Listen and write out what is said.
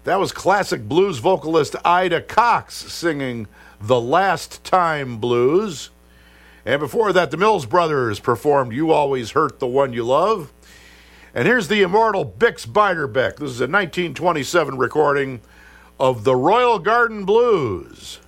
That was classic blues vocalist Ida Cox singing The Last Time Blues. And before that, the Mills Brothers performed You Always Hurt the One You Love. And here's the immortal Bix Beiderbecke. This is a 1927 recording of the Royal Garden Blues.